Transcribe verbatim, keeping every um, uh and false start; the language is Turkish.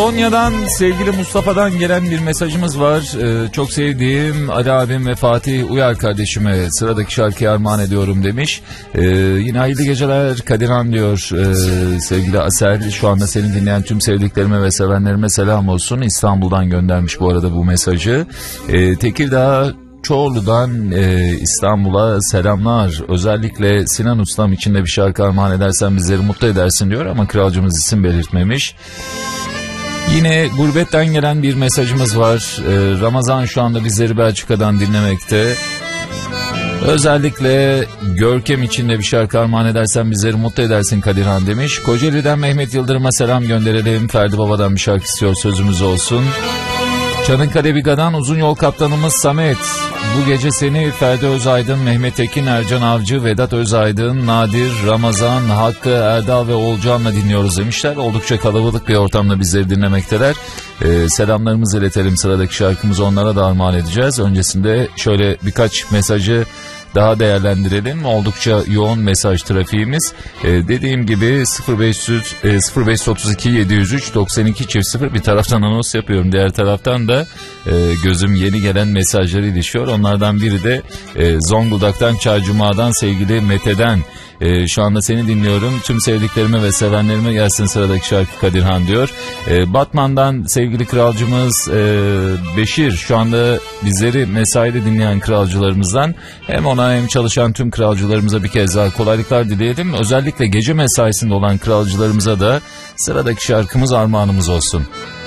Konya'dan sevgili Mustafa'dan gelen bir mesajımız var. Ee, çok sevdiğim Ali abim ve Fatih Uyar kardeşime sıradaki şarkıyı armağan ediyorum demiş. Ee, yine hayırlı geceler Kadirhan diyor ee, sevgili Asel. Şu anda seni dinleyen tüm sevdiklerime ve sevenlerime selam olsun. İstanbul'dan göndermiş bu arada bu mesajı. Ee, Tekirdağ Çorlu'dan e, İstanbul'a selamlar. Özellikle Sinan Ustam için de bir şarkı armağan edersen bizleri mutlu edersin diyor ama kralcımız isim belirtmemiş. Yine gurbetten gelen bir mesajımız var. Ee, Ramazan şu anda bizleri Belçika'dan dinlemekte. Özellikle Görkem için de bir şarkı armağan edersen bizleri mutlu edersin Kadirhan demiş. Kocaeli'den Mehmet Yıldırım'a selam gönderelim. Ferdi Baba'dan bir şarkı istiyor, sözümüz olsun. Çanakkale Biga'dan uzun yol kaptanımız Samet. Bu gece seni Ferdi Özaydın, Mehmet Ekin, Ercan Avcı, Vedat Özaydın, Nadir, Ramazan, Hakkı, Erdal ve Oğulcan'la dinliyoruz demişler. Oldukça kalabalık bir ortamda bizleri dinlemekteler. Ee, selamlarımızı iletelim, sıradaki şarkımızı onlara da armağan edeceğiz. Öncesinde şöyle birkaç mesajı daha değerlendirelim. Oldukça yoğun mesaj trafiğimiz. Ee, dediğim gibi sıfır beş yüz sıfır beş otuz iki yedi yüz üç doksan iki çift sıfır, bir taraftan anons yapıyorum. Diğer taraftan da e, gözüm yeni gelen mesajları ilişiyor. Onlardan biri de e, Zonguldak'tan Çaycuma'dan sevgili Mete'den. Ee, şu anda seni dinliyorum. Tüm sevdiklerime ve sevenlerime gelsin sıradaki şarkı Kadirhan diyor. Ee, Batman'dan sevgili kralcımız e, Beşir. Şu anda bizleri mesaide dinleyen kralcılarımızdan. Hem ona hem çalışan tüm kralcılarımıza bir kez daha kolaylıklar dileyelim. Özellikle gece mesaisinde olan kralcılarımıza da sıradaki şarkımız armağanımız olsun.